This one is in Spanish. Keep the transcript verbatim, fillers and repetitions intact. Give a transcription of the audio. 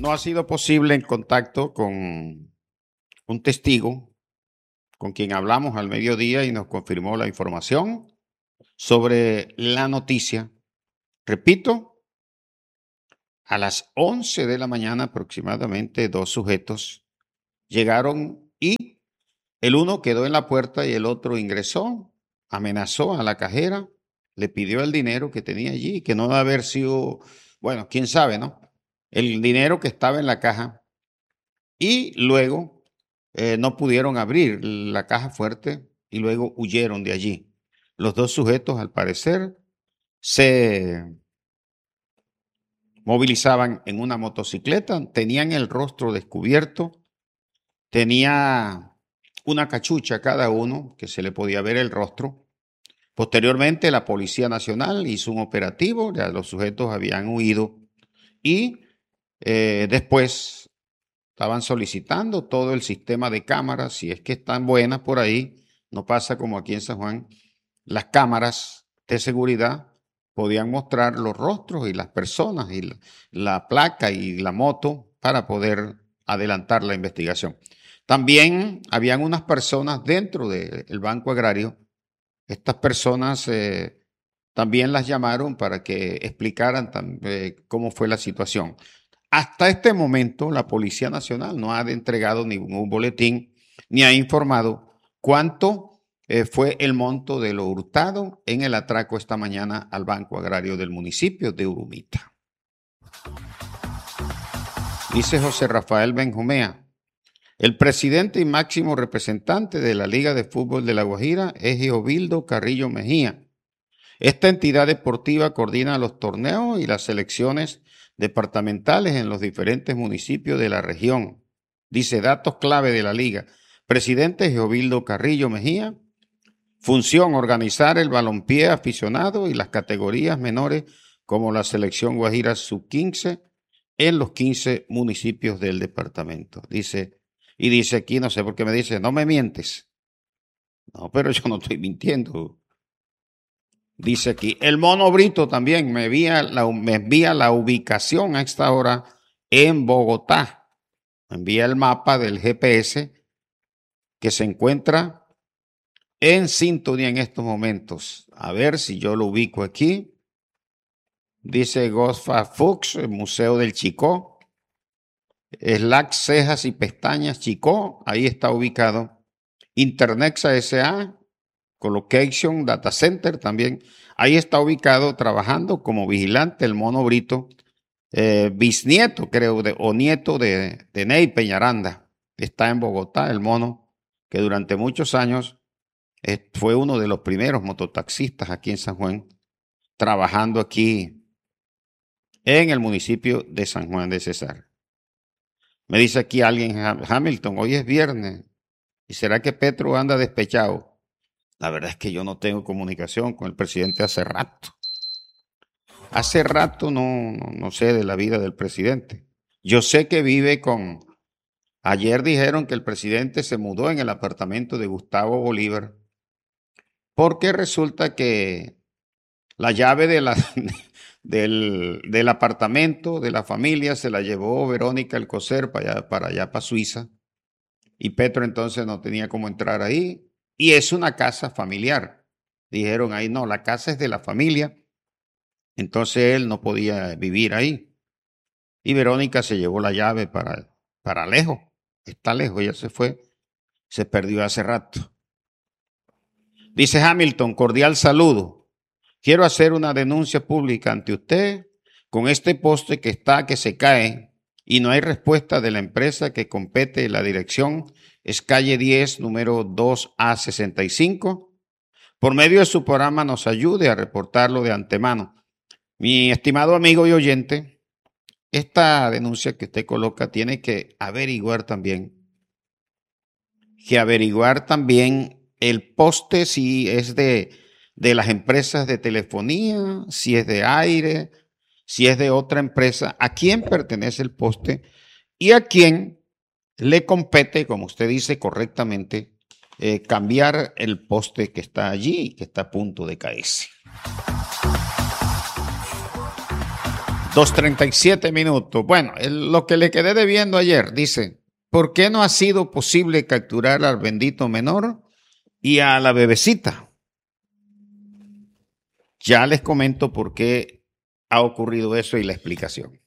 no ha sido posible en contacto con un testigo con quien hablamos al mediodía y nos confirmó la información sobre la noticia. Repito, a las once de la mañana aproximadamente dos sujetos llegaron y el uno quedó en la puerta y el otro ingresó, amenazó a la cajera, le pidió el dinero que tenía allí, que no debe haber sido, bueno, quién sabe, ¿no? El dinero que estaba en la caja y luego eh, no pudieron abrir la caja fuerte y luego huyeron de allí. Los dos sujetos, al parecer, se movilizaban en una motocicleta, tenían el rostro descubierto, tenía una cachucha cada uno que se le podía ver el rostro. Posteriormente, la Policía Nacional hizo un operativo, ya los sujetos habían huido y eh, después estaban solicitando todo el sistema de cámaras, si es que están buenas por ahí, no pasa como aquí en San Juan, las cámaras de seguridad podían mostrar los rostros y las personas y la, la placa y la moto para poder adelantar la investigación. También habían unas personas dentro del Banco Agrario. Estas personas eh, también las llamaron para que explicaran eh, cómo fue la situación. Hasta este momento, la Policía Nacional no ha entregado ningún boletín ni ha informado cuánto eh, fue el monto de lo hurtado en el atraco esta mañana al Banco Agrario del municipio de Urumita. Dice José Rafael Benjumea, el presidente y máximo representante de la Liga de Fútbol de La Guajira es Giovildo Carrillo Mejía. Esta entidad deportiva coordina los torneos y las selecciones departamentales en los diferentes municipios de la región. Dice datos clave de la liga. Presidente Giovildo Carrillo Mejía. Función, organizar el balompié aficionado y las categorías menores como la selección Guajira sub quince en los quince municipios del departamento. Dice, y dice aquí, no sé por qué me dice, no me mientes. No, pero yo no estoy mintiendo. Dice aquí, el Mono Brito también me envía, la, me envía la ubicación a esta hora en Bogotá. Me envía el mapa del G P S que se encuentra en sintonía en estos momentos. A ver si yo lo ubico aquí. Dice Gosfa Fuchs, el Museo del Chicó. Slack Cejas y Pestañas Chicó, ahí está ubicado. Internexa S A Colocation Data Center también. Ahí está ubicado trabajando como vigilante el Mono Brito, eh, bisnieto creo, de, o nieto de, de Ney Peñaranda. Está en Bogotá el Mono, que durante muchos años eh, fue uno de los primeros mototaxistas aquí en San Juan, trabajando aquí en el municipio de San Juan de Cesar. Me dice aquí alguien, Hamilton, hoy es viernes, ¿y será que Petro anda despechado? La verdad es que yo no tengo comunicación con el presidente hace rato. Hace rato no, no, no sé de la vida del presidente. Yo sé que vive con... Ayer dijeron que el presidente se mudó en el apartamento de Gustavo Bolívar porque resulta que la llave de la, del, del apartamento de la familia se la llevó Verónica Alcocer para allá, para allá, para Suiza. Y Petro entonces no tenía cómo entrar ahí. Y es una casa familiar. Dijeron ahí, no, la casa es de la familia. Entonces él no podía vivir ahí. Y Verónica se llevó la llave para, para lejos. Está lejos, ya se fue. Se perdió hace rato. Dice Hamilton, cordial saludo. Quiero hacer una denuncia pública ante usted con este poste que está que se cae y no hay respuesta de la empresa que compete la dirección. Es calle diez, número dos A sesenta y cinco. Por medio de su programa nos ayude a reportarlo de antemano. Mi estimado amigo y oyente, esta denuncia que usted coloca tiene que averiguar también, que averiguar también el poste si es de, de las empresas de telefonía, si es de aire, si es de otra empresa, a quién pertenece el poste y a quién le compete, como usted dice correctamente, eh, cambiar el poste que está allí y que está a punto de caerse. dos treinta y siete minutos. Bueno, el- lo que le quedé debiendo ayer, dice, ¿por qué no ha sido posible capturar al bendito menor y a la bebecita? Ya les comento por qué ha ocurrido eso y la explicación.